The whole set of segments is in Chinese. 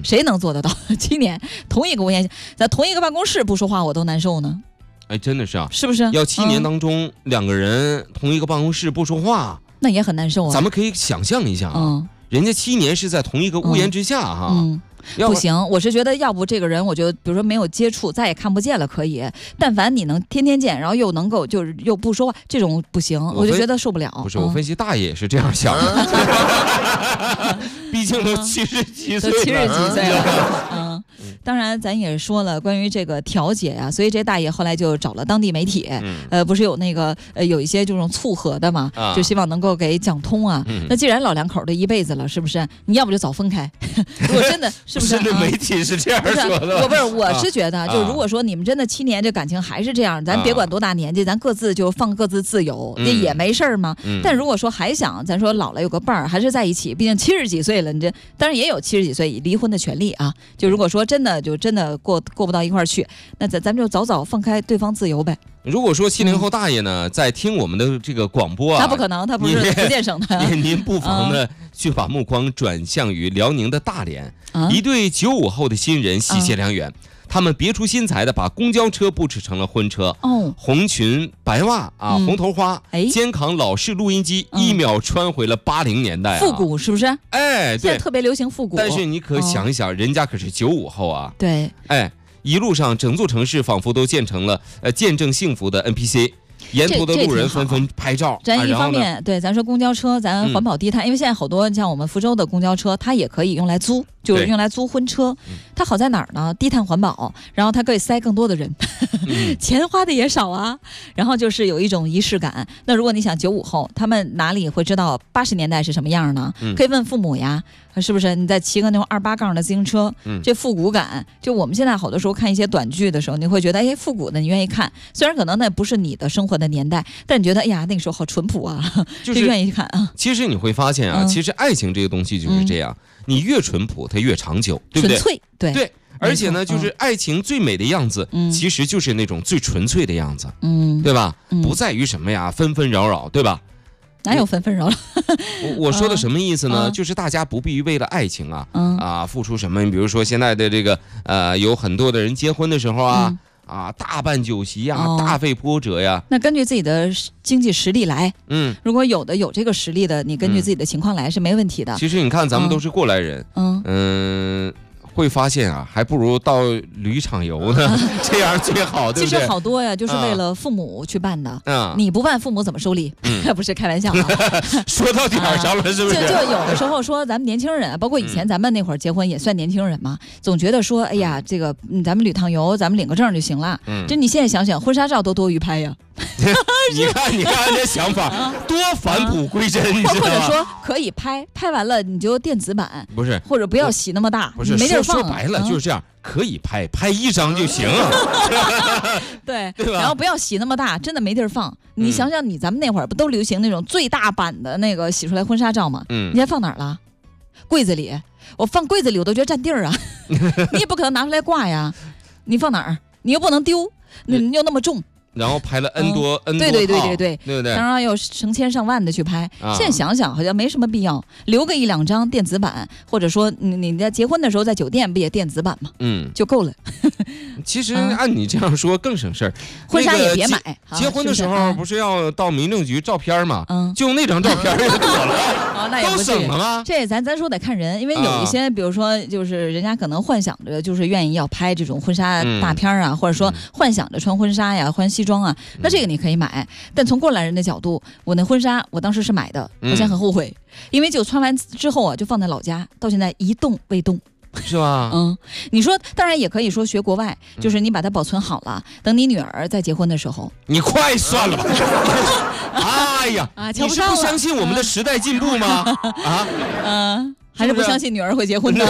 谁能做得到？7年同一个屋檐，在同一个办公室不说话我都难受呢。 哎，真的是啊， 是不是？ 要7年当中2个人同一个办公室不说话， 那也很难受啊。 咱们可以想象一下啊，人家7年是在同一个屋檐之下哈。 不行，我是觉得要不这个人，我就比如说没有接触，再也看不见了可以，但凡你能天天见，然后又能够就是又不说话，这种不行，我就觉得受不了。 不是，我分析大爷也是这样想的，毕竟都70几岁了 ，70几岁了。当然咱也说了关于这个调解呀，所以这大爷后来就找了当地媒体，不是有那个有一些这种促和的嘛，就希望能够给讲通啊。那既然老两口的一辈子了，是不是？你要不就早分开。如果真的是不是？ 这媒体是这样说的。 我是觉得，就如果说你们真的7年这感情还是这样，咱别管多大年纪，咱各自就放各自自由，那也没事儿嘛。但如果说还想咱说老了有个伴儿，还是在一起，毕竟70几岁了，你这当然也有70几岁离婚的权利啊。就如果说真的过不到一块儿去，那咱们就早早放开对方自由呗。 如果说70后大爷呢，在听我们的这个广播啊， 他不可能，他不是福建省的。 您不妨呢去把目光转向于辽宁的大连，一对95后的新人喜结良缘。他们别出心裁的把公交车布置成了婚车，红裙白袜啊，红头花，肩扛老式录音机，1秒穿回了80年代， 复古是不是？ 哎，对， 现在特别流行复古。 但是你可想一想，人家可是95后啊， 对， 哎，一路上整座城市仿佛都建成了见证幸福的 NPC。沿途的路人纷纷拍照。 咱一方面对咱说公交车，咱环保低碳，因为现在好多像我们福州的公交车，它也可以用来租，就是用来租婚车。它好在哪儿呢？低碳环保，然后它可以塞更多的人，钱花的也少啊。然后就是有一种仪式感。那如果你想95后，他们哪里会知道80年代是什么样呢？可以问父母呀。是不是你在骑个那种28杠的自行车，这复古感，就我们现在好多时候看一些短剧的时候，你会觉得哎复古的你愿意看，虽然可能那不是你的生活的年代，但你觉得哎呀那个时候好淳朴啊，就愿意看啊。 其实你会发现啊，其实爱情这个东西就是这样，你越淳朴它越长久，对不对？ 纯粹，对。 而且呢，就是爱情最美的样子，其实就是那种最纯粹的样子，对吧？不在于什么呀，纷纷扰扰，对吧？ 哪有纷纷扰扰？ 我说的什么意思呢？就是大家不必于为了爱情付出什么。比如说现在的这个有很多的人结婚的时候大办酒席呀，大费波折呀。 那根据自己的经济实力来，如果有这个实力的，你根据自己的情况来是没问题的。 其实你看，咱们都是过来人，会发现啊，还不如到旅场游呢，这样最好，对不对？ 其实好多呀，就是为了父母去办的。你不办，父母怎么收礼？不是开玩笑啊。 说到点儿上了，是不是？ 就有的时候说咱们年轻人，包括以前咱们那会儿结婚也算年轻人嘛，总觉得说，哎呀，这个咱们旅趟游，咱们领个证就行了。这你现在想想，婚纱照都多余拍呀。 你看这想法多返璞归真，你知道吗？ 或者说可以拍完了你就电子版， 不是， 或者不要洗那么大， 不是没地儿放。 说白了就是这样，可以拍1张就行。 对吧？然后不要洗那么大，真的没地儿放。你想想，咱们那会儿不都流行那种最大版的那个洗出来婚纱照吗？你还放哪儿了？柜子里，我放柜子里我都觉得占地儿啊。你也不可能拿出来挂呀，你放哪儿？你又不能丢，你又那么重。 然后拍了 N 多套， 对不对？ 当然有成千上万的去拍。现在想想好像没什么必要，留个1-2张电子版，或者说你在结婚的时候在酒店不也电子版吗？就够了。 其实按你这样说更省事儿， 婚纱也别买。 结婚的时候不是要到民政局照片吗？就用那张照片就妥了， 那也不都省了吗？ 这咱说得看人，因为有一些比如说就是人家可能幻想着就是愿意要拍这种婚纱大片啊，或者说幻想着穿婚纱呀，穿西装啊，那这个你可以买。但从过来人的角度，我那婚纱我当时是买的，我现在很后悔，因为就穿完之后就放在老家，到现在一动未动。 是吧？ 你说当然也可以说学国外，就是你把它保存好了，等你女儿在结婚的时候， 你快算了吧！哎呀，你是不相信我们的时代进步吗？ 还是不相信女儿会结婚的，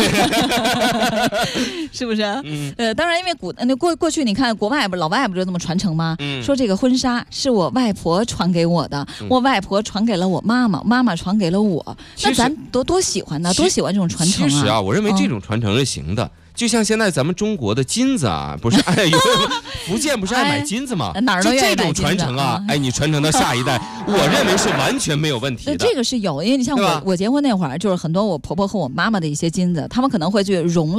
是不是？当然，因为过去你看国外老外不是这么传承吗？说这个婚纱是我外婆传给我的，我外婆传给了我妈妈，妈妈传给了我，那咱多喜欢呢，多喜欢这种传承啊！ 其实啊，我认为这种传承是行的。就像现在咱们中国的金子啊，不是福建不是爱买金子吗？ 哪儿都愿意买金子。 就这种传承啊，你传承到下一代，我认为是完全没有问题的。 这个是有，因为你像我结婚那会儿，就是很多我婆婆和我妈妈的一些金子，他们可能会去融了。